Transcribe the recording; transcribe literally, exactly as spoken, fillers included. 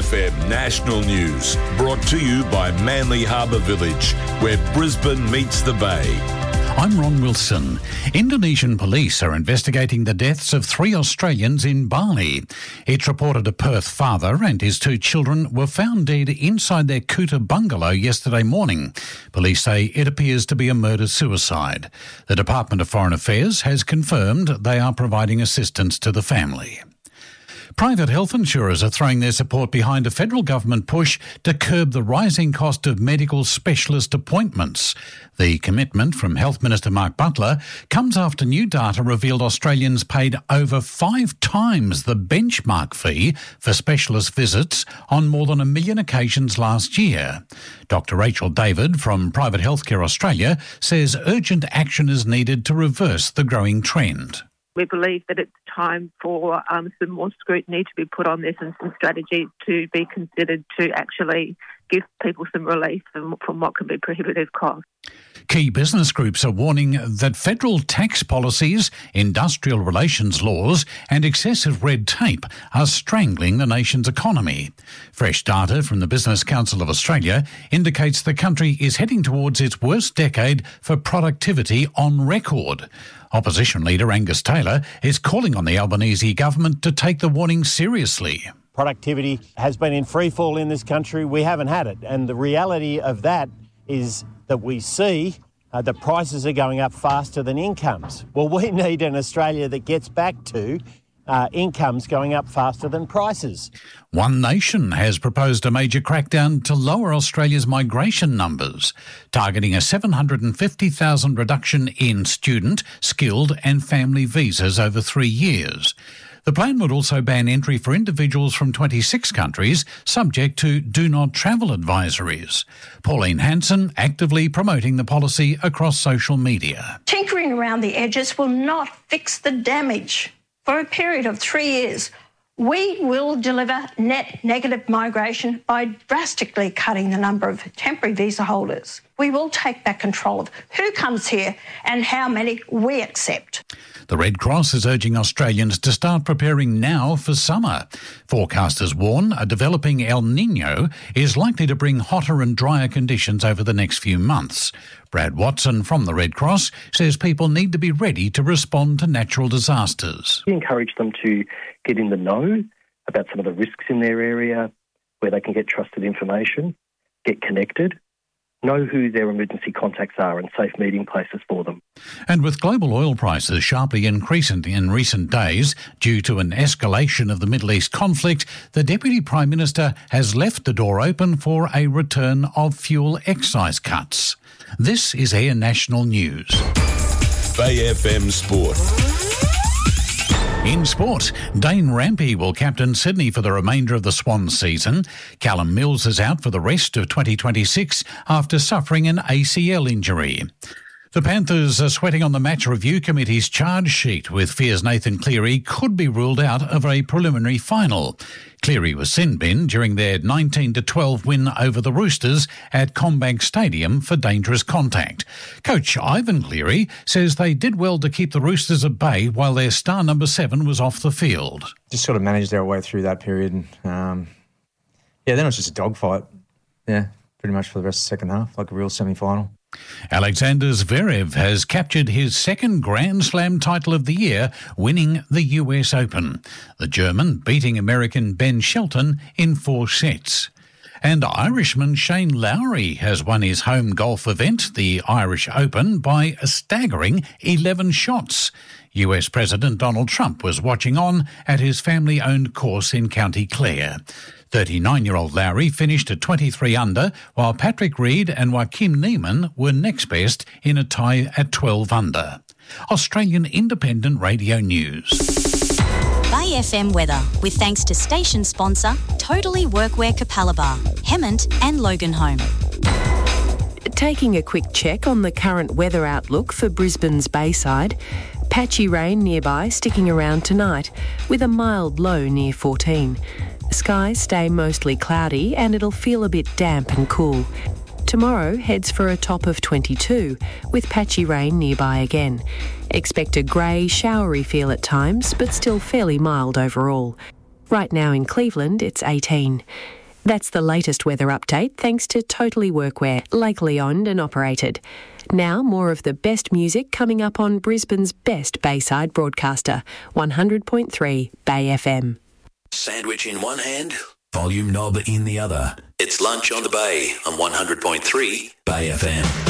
F M National News, brought to you by Manly Harbour Village, where Brisbane meets the Bay. I'm Ron Wilson. Indonesian police are investigating the deaths of three Australians in Bali. It's reported a Perth father and his two children were found dead inside their Kuta bungalow yesterday morning. Police say it appears to be a murder-suicide. The Department of Foreign Affairs has confirmed they are providing assistance to the family. Private health insurers are throwing their support behind a federal government push to curb the rising cost of medical specialist appointments. The commitment from Health Minister Mark Butler comes after new data revealed Australians paid over five times the benchmark fee for specialist visits on more than a million occasions last year. Doctor Rachel David from Private Healthcare Australia says urgent action is needed to reverse the growing trend. We believe that it's time for um, some more scrutiny to be put on this and some strategies to be considered to actually give people some relief from, from what can be prohibitive costs. Key business groups are warning that federal tax policies, industrial relations laws and excessive red tape are strangling the nation's economy. Fresh data from the Business Council of Australia indicates the country is heading towards its worst decade for productivity on record. Opposition leader Angus Taylor is calling on the Albanese government to take the warning seriously. Productivity has been in freefall in this country. We haven't had it. And the reality of that is that we see uh, that prices are going up faster than incomes. Well, we need an Australia that gets back to uh, incomes going up faster than prices. One Nation has proposed a major crackdown to lower Australia's migration numbers, targeting a seven hundred fifty thousand reduction in student, skilled and family visas over three years. The plan would also ban entry for individuals from twenty-six countries, subject to do not travel advisories. Pauline Hanson actively promoting the policy across social media. Tinkering around the edges will not fix the damage. For a period of three years, we will deliver net negative migration by drastically cutting the number of temporary visa holders. We will take back control of who comes here and how many we accept. The Red Cross is urging Australians to start preparing now for summer. Forecasters warn a developing El Niño is likely to bring hotter and drier conditions over the next few months. Brad Watson from the Red Cross says people need to be ready to respond to natural disasters. We encourage them to get in the know about some of the risks in their area, where they can get trusted information, get connected, know who their emergency contacts are and safe meeting places for them. And with global oil prices sharply increasing in recent days due to an escalation of the Middle East conflict, the Deputy Prime Minister has left the door open for a return of fuel excise cuts. This is Air National News. Bay F M Sport. In sport, Dane Rampey will captain Sydney for the remainder of the Swans season. Callum Mills is out for the rest of twenty twenty-six after suffering an A C L injury. The Panthers are sweating on the match review committee's charge sheet, with fears Nathan Cleary could be ruled out of a preliminary final. Cleary was sin-binned during their nineteen to twelve win over the Roosters at CommBank Stadium for dangerous contact. Coach Ivan Cleary says they did well to keep the Roosters at bay while their star number seven was off the field. Just sort of managed our way through that period. Um, yeah, then it was just a dogfight. Yeah, pretty much for the rest of the second half, like a real semi-final. Alexander Zverev has captured his second Grand Slam title of the year, winning the U S Open. The German beating American Ben Shelton in four sets. And Irishman Shane Lowry has won his home golf event, the Irish Open, by a staggering eleven shots. U S President Donald Trump was watching on at his family-owned course in County Clare. thirty-nine-year-old Lowry finished at twenty-three under, while Patrick Reed and Joaquim Niemann were next best in a tie at twelve under. Australian Independent Radio News. Bay F M weather, with thanks to station sponsor Totally Workwear Capalaba, Hemmant and Loganholme. Taking a quick check on the current weather outlook for Brisbane's Bayside. Patchy rain nearby, sticking around tonight, with a mild low near fourteen. Skies stay mostly cloudy and it'll feel a bit damp and cool. Tomorrow heads for a top of twenty-two, with patchy rain nearby again. Expect a grey, showery feel at times, but still fairly mild overall. Right now in Cleveland, it's eighteen. That's the latest weather update thanks to Totally Workwear, locally owned and operated. Now more of the best music coming up on Brisbane's best Bayside broadcaster, one hundred point three Bay F M. Sandwich in one hand, volume knob in the other. It's Lunch on the Bay on one hundred point three Bay F M.